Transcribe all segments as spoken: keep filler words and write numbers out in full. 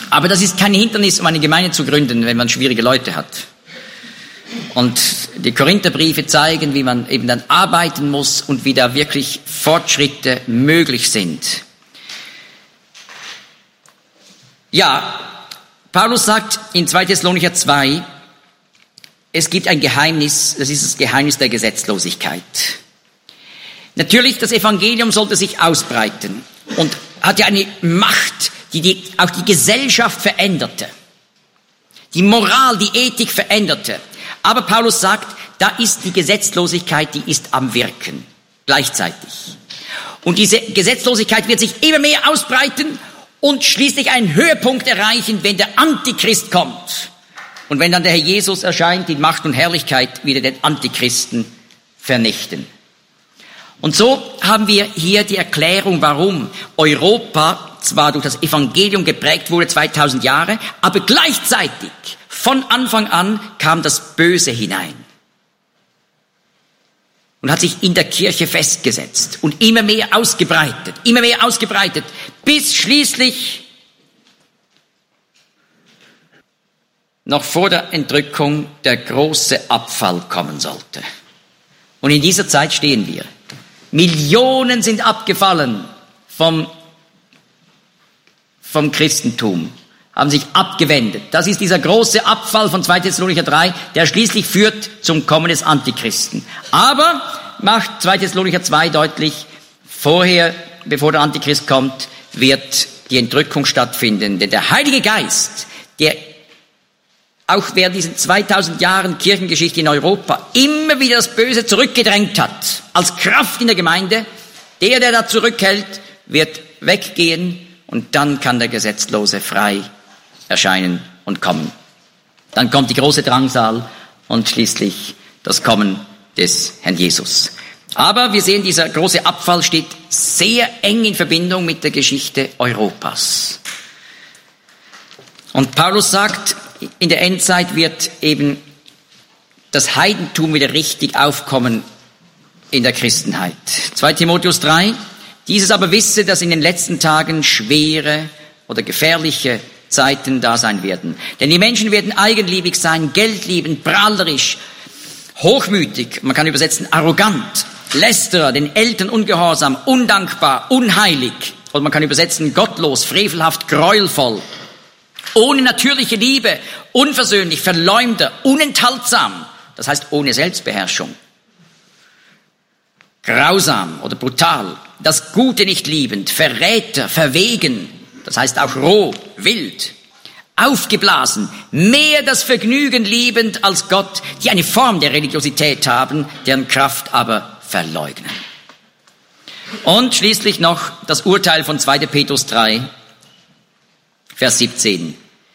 Aber das ist kein Hindernis, um eine Gemeinde zu gründen, wenn man schwierige Leute hat. Und die Korintherbriefe zeigen, wie man eben dann arbeiten muss und wie da wirklich Fortschritte möglich sind. Ja, Paulus sagt in zweiter Thessalonicher zwei, es gibt ein Geheimnis, das ist das Geheimnis der Gesetzlosigkeit. Natürlich, das Evangelium sollte sich ausbreiten und hat ja eine Macht, die, die auch die Gesellschaft veränderte, die Moral, die Ethik veränderte. Aber Paulus sagt, da ist die Gesetzlosigkeit, die ist am Wirken, gleichzeitig. Und diese Gesetzlosigkeit wird sich immer mehr ausbreiten und schließlich einen Höhepunkt erreichen, wenn der Antichrist kommt. Und wenn dann der Herr Jesus erscheint, in Macht und Herrlichkeit wieder den Antichristen vernichten. Und so haben wir hier die Erklärung, warum Europa zwar durch das Evangelium geprägt wurde, zweitausend Jahre, aber gleichzeitig von Anfang an kam das Böse hinein und hat sich in der Kirche festgesetzt und immer mehr ausgebreitet, immer mehr ausgebreitet, bis schließlich noch vor der Entrückung der große Abfall kommen sollte. Und in dieser Zeit stehen wir. Millionen sind abgefallen vom, vom Christentum, haben sich abgewendet. Das ist dieser große Abfall von zweiter Thessalonicher drei, der schließlich führt zum Kommen des Antichristen. Aber macht zweiter Thessalonicher zwei deutlich, vorher, bevor der Antichrist kommt, wird die Entrückung stattfinden. Denn der Heilige Geist, der auch während diesen zweitausend Jahren Kirchengeschichte in Europa immer wieder das Böse zurückgedrängt hat, als Kraft in der Gemeinde, der, der da zurückhält, wird weggehen und dann kann der Gesetzlose frei erscheinen und kommen. Dann kommt die große Drangsal und schließlich das Kommen des Herrn Jesus. Aber wir sehen, dieser große Abfall steht sehr eng in Verbindung mit der Geschichte Europas. Und Paulus sagt, in der Endzeit wird eben das Heidentum wieder richtig aufkommen in der Christenheit. zweiter Timotheus drei, dieses aber wisse, dass in den letzten Tagen schwere oder gefährliche Zeiten da sein werden. Denn die Menschen werden eigenliebig sein, geldliebend, prahlerisch, hochmütig, man kann übersetzen arrogant, lästerer, den Eltern ungehorsam, undankbar, unheilig, oder man kann übersetzen gottlos, frevelhaft, gräuelvoll, ohne natürliche Liebe, unversöhnlich, Verleumder, unenthaltsam, das heißt ohne Selbstbeherrschung, grausam oder brutal, das Gute nicht liebend, Verräter, verwegen, das heißt auch roh, wild, aufgeblasen, mehr das Vergnügen liebend als Gott, die eine Form der Religiosität haben, deren Kraft aber verleugnen. Und schließlich noch das Urteil von zweiter Petrus drei, Vers siebzehn.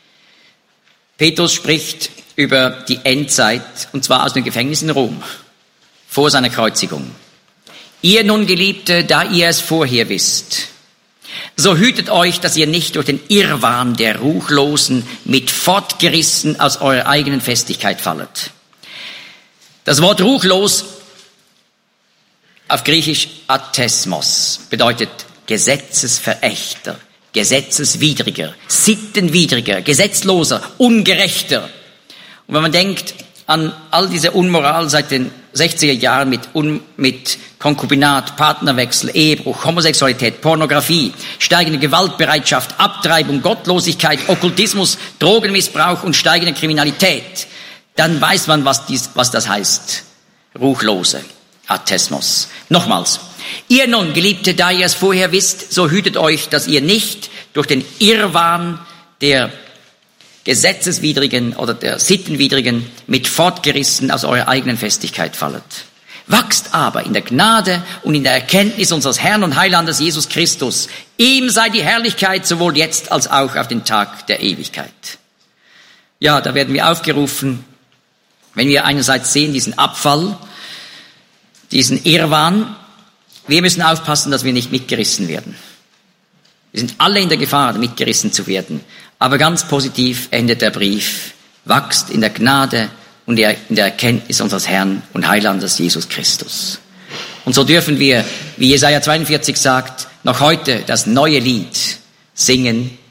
Petrus spricht über die Endzeit, und zwar aus dem Gefängnis in Rom, vor seiner Kreuzigung. Ihr nun, Geliebte, da ihr es vorher wisst, so hütet euch, dass ihr nicht durch den Irrwahn der Ruchlosen mit fortgerissen aus eurer eigenen Festigkeit fallet. Das Wort ruchlos auf Griechisch athesmos bedeutet Gesetzesverächter, Gesetzeswidriger, Sittenwidriger, Gesetzloser, Ungerechter. Und wenn man denkt an all diese Unmoral seit den sechziger Jahren mit, Un- mit Konkubinat, Partnerwechsel, Ehebruch, Homosexualität, Pornografie, steigende Gewaltbereitschaft, Abtreibung, Gottlosigkeit, Okkultismus, Drogenmissbrauch und steigende Kriminalität, dann weiß man, was, dies, was das heißt. Ruchlose, Athesmos. Nochmals. Ihr nun, Geliebte, da ihr es vorher wisst, so hütet euch, dass ihr nicht durch den Irrwahn der Gesetzeswidrigen oder der Sittenwidrigen mit fortgerissen aus eurer eigenen Festigkeit fallet. Wachst aber in der Gnade und in der Erkenntnis unseres Herrn und Heilandes Jesus Christus. Ihm sei die Herrlichkeit sowohl jetzt als auch auf den Tag der Ewigkeit. Ja, da werden wir aufgerufen, wenn wir einerseits sehen diesen Abfall, diesen Irrwahn, wir müssen aufpassen, dass wir nicht mitgerissen werden. Wir sind alle in der Gefahr, mitgerissen zu werden. Aber ganz positiv endet der Brief. Wachst in der Gnade und in der Erkenntnis unseres Herrn und Heilandes Jesus Christus. Und so dürfen wir, wie Jesaja zweiundvierzig sagt, noch heute das neue Lied singen.